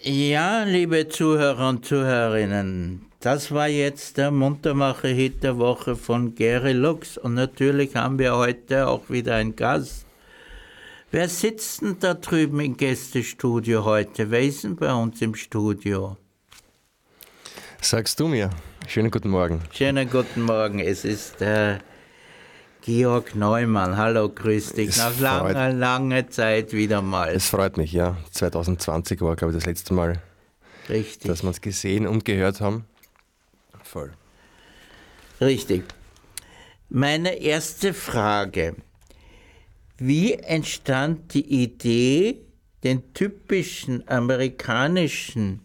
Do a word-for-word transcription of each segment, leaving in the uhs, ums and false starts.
Ja, liebe Zuhörer und Zuhörerinnen, das war jetzt der Muntermacher-Hit der Woche von Gary Lux. Und natürlich haben wir heute auch wieder einen Gast. Wer sitzt denn da drüben im Gästestudio heute? Wer ist denn bei uns im Studio? Sagst du mir. Schönen guten Morgen. Schönen guten Morgen. Es ist der Georg Neumann. Hallo, grüß dich. Es Nach langer, langer Zeit wieder mal. Es freut mich, ja. zwanzig zwanzig war, glaube ich, das letzte Mal, Richtig. dass wir es gesehen und gehört haben. Voll. Richtig. Meine erste Frage. Wie entstand die Idee, den typischen amerikanischen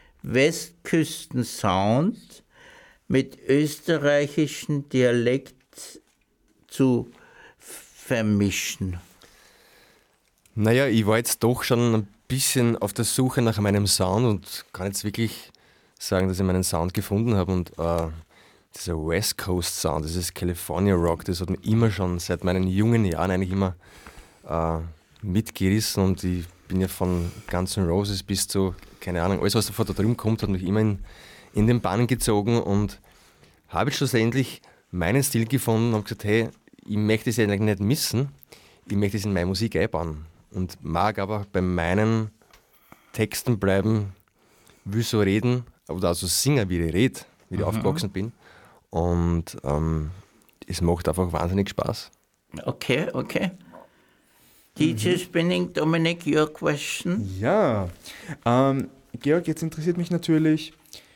Westküsten-Sound mit österreichischem Dialekt zu vermischen? Naja, ich war jetzt doch schon ein bisschen auf der Suche nach meinem Sound und kann jetzt wirklich sagen, dass ich meinen Sound gefunden habe. Und äh, dieser West Coast Sound, dieses California Rock, das hat mich immer schon seit meinen jungen Jahren eigentlich immer äh, mitgerissen. Und ich bin ja von Guns N' Roses bis zu, keine Ahnung, alles was da von da drüben kommt, hat mich immer in, in den Bann gezogen und habe jetzt schlussendlich meinen Stil gefunden und habe gesagt, hey, ich möchte es eigentlich nicht missen, ich möchte es in meine Musik einbauen und mag aber bei meinen Texten bleiben, will so reden oder also singen, wie ich rede, wie ich mhm. aufgewachsen bin und ähm, es macht einfach wahnsinnig Spaß. Okay, okay. D J Spinning, Dominik, your question? Ja, ähm, Georg, jetzt interessiert mich natürlich,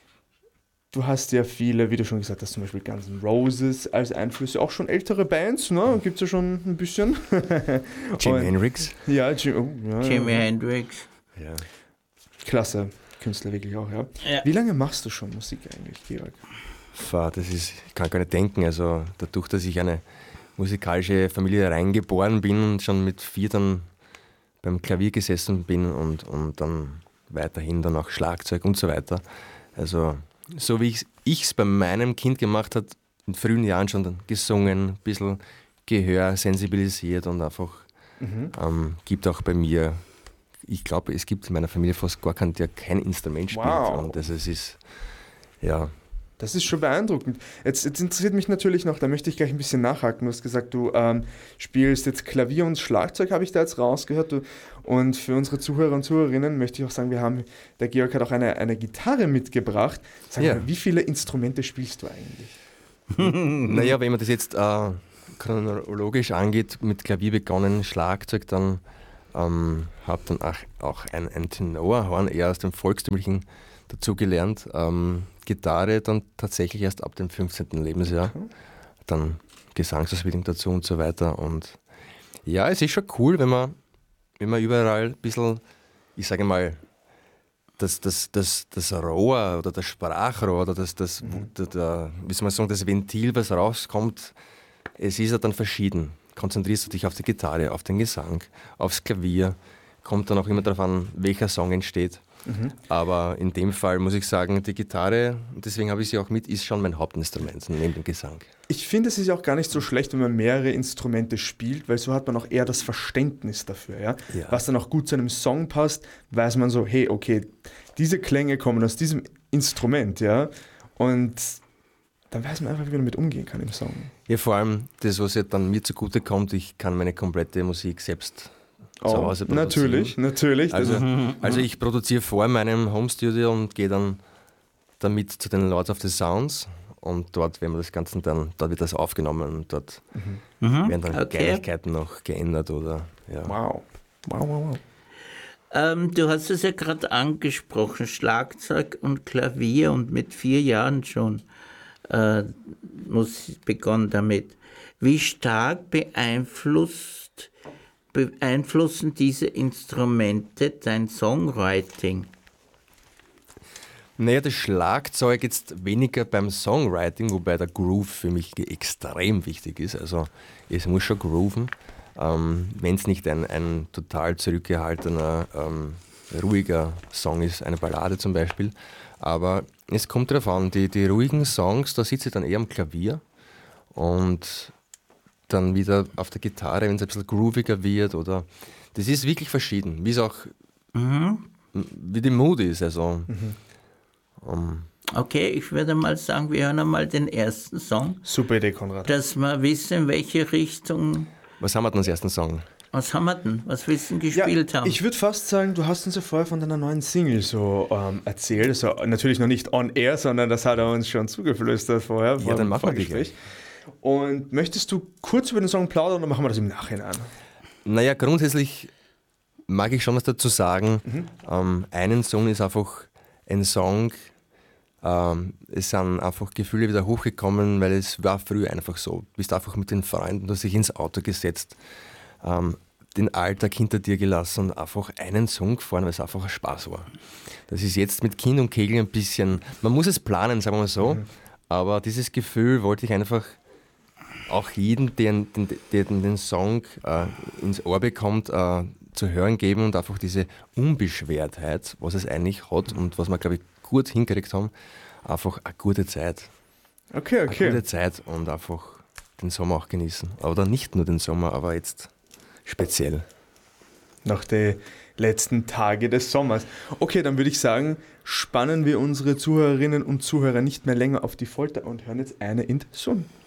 du hast ja viele, wie du schon gesagt hast, zum Beispiel Guns N' Roses als Einflüsse, auch schon ältere Bands, ne? Gibt es ja schon ein bisschen. Jimi Hendrix. Ja, Jim, oh, ja, Jimi ja. Hendrix. Ja. Klasse, Künstler wirklich auch, ja. ja. Wie lange machst du schon Musik eigentlich, Georg? Das ist, ich kann gar nicht denken, also dadurch, dass ich eine musikalische Familie reingeboren bin und schon mit vier dann beim Klavier gesessen bin und, und dann weiterhin dann auch Schlagzeug und so weiter. Also so wie ich es bei meinem Kind gemacht habe, in frühen Jahren schon dann gesungen, ein bisschen Gehör sensibilisiert und einfach mhm. ähm, gibt auch bei mir, ich glaube, es gibt in meiner Familie fast gar keinen, der kein Instrument spielt. Wow. Und also es ist, ja... Das ist schon beeindruckend. Jetzt, jetzt interessiert mich natürlich noch, da möchte ich gleich ein bisschen nachhaken. Du hast gesagt, du ähm, spielst jetzt Klavier und Schlagzeug, habe ich da jetzt rausgehört. Du, und für unsere Zuhörer und Zuhörerinnen möchte ich auch sagen, wir haben, der Georg hat auch eine, eine Gitarre mitgebracht. Sag ja. mal, wie viele Instrumente spielst du eigentlich? Naja, wenn man das jetzt äh, chronologisch angeht, mit Klavier begonnen, Schlagzeug, dann ähm, habe dann auch, auch ein, ein Tenorhorn eher aus dem Volkstümlichen dazu gelernt. Ähm, Gitarre dann tatsächlich erst ab dem fünfzehnten Lebensjahr. Okay. Dann Gesangsausbildung dazu und so weiter. Und ja, es ist schon cool, wenn man, wenn man überall ein bisschen, ich sage mal, das, das, das, das Rohr oder das Sprachrohr oder das, das, mhm. der, der, wie soll man sagen, das Ventil, was rauskommt, es ist ja dann verschieden. Konzentrierst du dich auf die Gitarre, auf den Gesang, aufs Klavier, kommt dann auch immer darauf an, welcher Song entsteht. Mhm. Aber in dem Fall muss ich sagen, die Gitarre, deswegen habe ich sie auch mit, ist schon mein Hauptinstrument neben dem Gesang. Ich finde, es ist ja auch gar nicht so schlecht, wenn man mehrere Instrumente spielt, weil so hat man auch eher das Verständnis dafür. Ja? Ja. Was dann auch gut zu einem Song passt, weiß man so, hey, okay, diese Klänge kommen aus diesem Instrument, ja, und dann weiß man einfach, wie man damit umgehen kann im Song. Ja, vor allem das, was ja dann mir zugute kommt, ich kann meine komplette Musik selbst Oh, zu Hause produzieren. Natürlich, natürlich. Also, also ich produziere vor meinem Homestudio und gehe dann damit zu den Lords of the Sounds und dort werden wir das Ganze dann, dort wird das aufgenommen und dort mhm. werden dann okay. Kleinigkeiten noch geändert oder ja. Wow. Wow, wow, wow. Ähm, du hast es ja gerade angesprochen, Schlagzeug und Klavier und mit vier Jahren schon äh, muss begonnen damit. Wie stark beeinflusst beeinflussen diese Instrumente dein Songwriting? Naja, das Schlagzeug jetzt weniger beim Songwriting, wobei der Groove für mich extrem wichtig ist. Also es muss schon grooven. Ähm, wenn es nicht ein, ein total zurückgehaltener, ähm, ruhiger Song ist, eine Ballade zum Beispiel. Aber es kommt darauf an, die, die ruhigen Songs, da sitze ich dann eher am Klavier und dann wieder auf der Gitarre, wenn es ein bisschen grooviger wird oder das ist wirklich verschieden, wie es auch mhm. wie die Mut ist. Also, Mhm. um, Okay, ich würde mal sagen, wir hören einmal den ersten Song, Super Idee, Konrad. dass wir wissen, in welche Richtung. was haben wir denn als ersten Song? Was haben wir denn? Was wir denn gespielt ja, haben? Ich würde fast sagen, du hast uns ja vorher von deiner neuen Single so ähm, erzählt. Also natürlich noch nicht on air, sondern das hat er uns schon zugeflüstert vorher. Ja, dann machen wir die gleich. Und möchtest du kurz über den Song plaudern oder machen wir das im Nachhinein? Naja, grundsätzlich mag ich schon was dazu sagen. Mhm. Ähm, einen Song ist einfach ein Song, ähm, es sind einfach Gefühle wieder hochgekommen, weil es war früher einfach so. Du bist einfach mit den Freunden, du hast dich ins Auto gesetzt, ähm, den Alltag hinter dir gelassen und einfach einen Song gefahren, weil es einfach ein Spaß war. Das ist jetzt mit Kind und Kegel ein bisschen, man muss es planen, sagen wir mal so, mhm. aber dieses Gefühl wollte ich einfach auch jeden, der den, den, den Song äh, ins Ohr bekommt, äh, zu hören geben und einfach diese Unbeschwertheit, was es eigentlich hat und was wir, glaube ich, gut hingekriegt haben, einfach eine gute Zeit. Okay, okay. Eine gute Zeit und einfach den Sommer auch genießen. Oder nicht nur den Sommer, aber jetzt speziell. Noch die letzten Tage des Sommers. Okay, dann würde ich sagen, spannen wir unsere Zuhörerinnen und Zuhörer nicht mehr länger auf die Folter und hören jetzt eine in Sun.